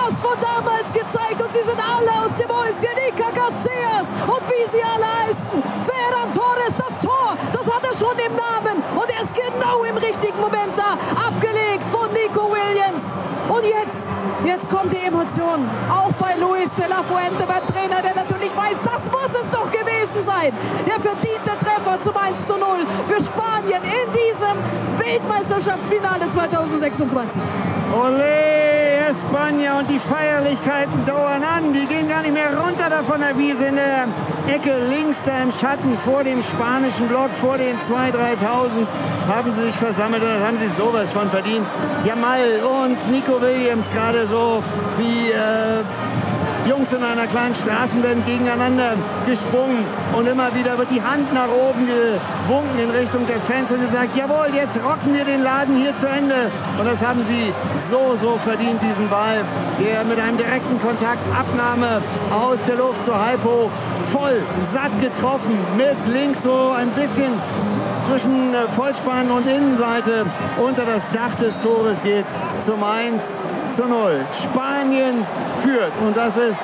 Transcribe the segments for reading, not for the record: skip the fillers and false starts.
das von damals gezeigt und sie sind alle aus dem Häuschen. Iker Casillas und wie sie alle heißen. Ferran Torres, das Tor, das hat er schon im Namen und er ist genau im richtigen Moment da. Abgelegt von Nico Williams. Und jetzt kommt die Emotion. Auch bei Luis de la Fuente, beim Trainer, der natürlich weiß, das muss es doch gewesen sein. Der verdiente Treffer zum 1:0 für Spanien in diesem Weltmeisterschaftsfinale 2026. Olé, España, und die Feierlichkeiten dauern an. Die gehen gar nicht mehr runter da von der Wiese in der Ecke links da im Schatten vor dem spanischen Block, vor den 2.000, 3.000 haben sie sich versammelt und dann haben sie sowas von verdient. Jamal und Nico Williams gerade so wie Jungs in einer kleinen Straßenband gegeneinander gesprungen und immer wieder wird die Hand nach oben gewunken in Richtung der Fans und gesagt, jawohl, jetzt rocken wir den Laden hier zu Ende. Und das haben sie so verdient, diesen Ball, der mit einem direkten Kontakt, Abnahme aus der Luft so halb hoch, voll, satt getroffen, mit links so ein bisschen zwischen Vollspann und Innenseite unter das Dach des Tores geht zum 1:0. Spanien führt und das ist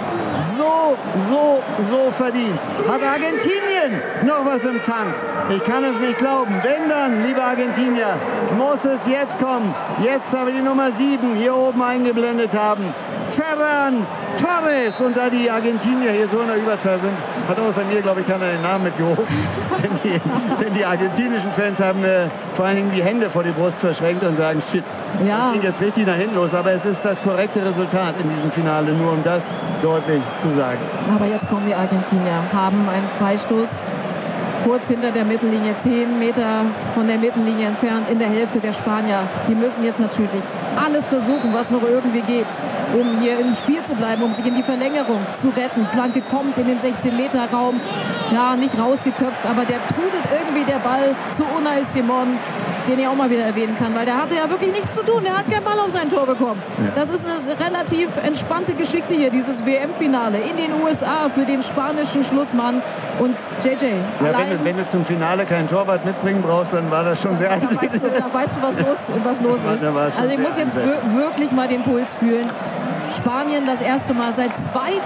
so verdient. Hat Argentinien noch was im Tank? Ich kann es nicht glauben. Wenn dann, liebe Argentinier, muss es jetzt kommen. Jetzt haben wir die Nummer 7 hier oben eingeblendet haben. Ferran Torres. Und da die Argentinier hier so in der Überzahl sind, hat außer mir, glaube ich, keiner den Namen mitgehoben. denn die argentinischen Fans haben vor allen Dingen die Hände vor die Brust verschränkt und sagen, shit, das ging jetzt richtig nach hinten los. Aber es ist das korrekte Resultat in diesem Finale, nur um das deutlich zu sagen. Aber jetzt kommen die Argentinier, haben einen Freistoß kurz hinter der Mittellinie, 10 Meter von der Mittellinie entfernt, in der Hälfte der Spanier. Die müssen jetzt natürlich alles versuchen, was noch irgendwie geht, um hier im Spiel zu bleiben, um sich in die Verlängerung zu retten. Flanke kommt in den 16-Meter-Raum, ja, nicht rausgeköpft, aber der trudelt irgendwie der Ball zu Unai Simón, den ich auch mal wieder erwähnen kann, weil der hatte ja wirklich nichts zu tun. Der hat keinen Ball auf sein Tor bekommen. Ja. Das ist eine relativ entspannte Geschichte hier, dieses WM-Finale in den USA für den spanischen Schlussmann. Und JJ, ja, wenn du zum Finale keinen Torwart mitbringen brauchst, dann war das schon sehr einzig. Da weißt du, was los ist. Also ich muss jetzt wirklich mal den Puls fühlen. Spanien das erste Mal seit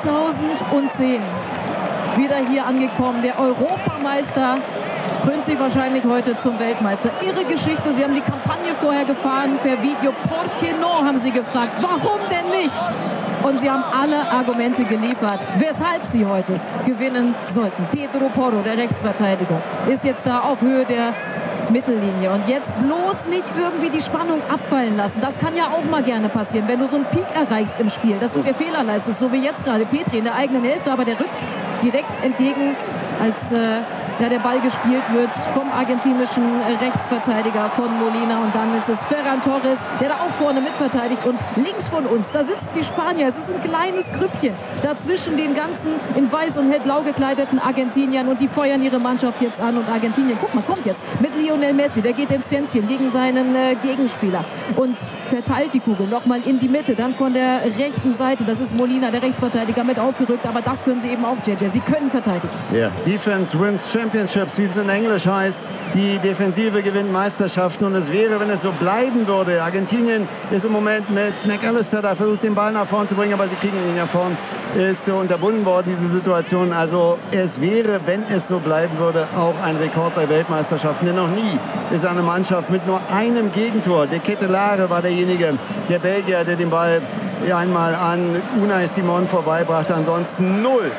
2010 wieder hier angekommen. Der Europameister krönt sich wahrscheinlich heute zum Weltmeister. Ihre Geschichte, sie haben die Kampagne vorher gefahren per Video. ¿Por qué no? Haben sie gefragt. Warum denn nicht? Und sie haben alle Argumente geliefert, weshalb sie heute gewinnen sollten. Pedro Porro, der Rechtsverteidiger, ist jetzt da auf Höhe der Mittellinie. Und jetzt bloß nicht irgendwie die Spannung abfallen lassen. Das kann ja auch mal gerne passieren, wenn du so einen Peak erreichst im Spiel, dass du dir Fehler leistest, so wie jetzt gerade Petri in der eigenen Hälfte, aber der rückt direkt entgegen, als der Ball gespielt wird vom argentinischen Rechtsverteidiger von Molina. Und dann ist es Ferran Torres, der da auch vorne mitverteidigt. Und links von uns, da sitzen die Spanier. Es ist ein kleines Grüppchen dazwischen den ganzen in weiß und hellblau gekleideten Argentiniern. Und die feuern ihre Mannschaft jetzt an. Und Argentinien, guck mal, kommt jetzt mit Lionel Messi. Der geht ins Tänzchen gegen seinen Gegenspieler und verteilt die Kugel nochmal in die Mitte. Dann von der rechten Seite, das ist Molina, der Rechtsverteidiger, mit aufgerückt. Aber das können sie eben auch, JJ. Sie können verteidigen. Ja, Defense wins Championships, wie es in Englisch heißt. Die Defensive gewinnt Meisterschaften und es wäre, wenn es so bleiben würde. Argentinien ist im Moment mit McAllister da, versucht den Ball nach vorn zu bringen, aber sie kriegen ihn nach vorn. Ist unterbunden worden, diese Situation. Also es wäre, wenn es so bleiben würde, auch ein Rekord bei Weltmeisterschaften. Denn noch nie ist eine Mannschaft mit nur einem Gegentor. De Ketelaere war derjenige, der Belgier, der den Ball einmal an Unai Simón vorbeibrachte. Ansonsten null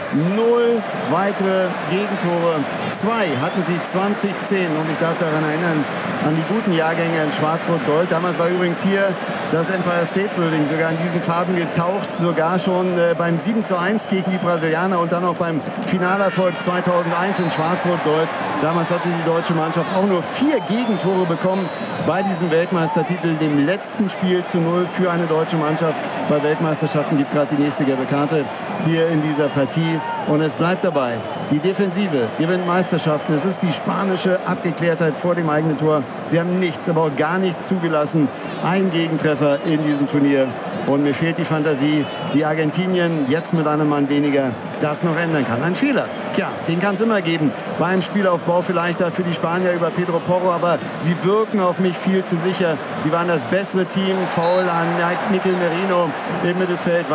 weitere Gegentore. 2 hatten sie 2010 und ich darf daran erinnern, an die guten Jahrgänge in Schwarz-Rot-Gold. Damals war übrigens hier das Empire State Building sogar in diesen Farben getaucht, sogar schon beim 7:1 gegen die Brasilianer und dann auch beim Finalerfolg 2001 in Schwarz-Rot-Gold. Damals hatte die deutsche Mannschaft auch nur 4 Gegentore bekommen bei diesem Weltmeistertitel, dem letzten Spiel zu 0 für eine deutsche Mannschaft. Bei Weltmeisterschaften gibt gerade die nächste gelbe Karte hier in dieser Partie. Und es bleibt dabei, die Defensive gewinnt Meisterschaften. Es ist die spanische Abgeklärtheit vor dem eigenen Tor. Sie haben nichts, aber auch gar nichts zugelassen. Ein Gegentreffer in diesem Turnier. Und mir fehlt die Fantasie, wie Argentinien jetzt mit einem Mann weniger das noch ändern kann. Ein Fehler, tja, den kann es immer geben. Beim Spielaufbau vielleicht da für die Spanier über Pedro Porro, aber sie wirken auf mich viel zu sicher. Sie waren das bessere Team. Foul an Mikel Merino im Mittelfeld.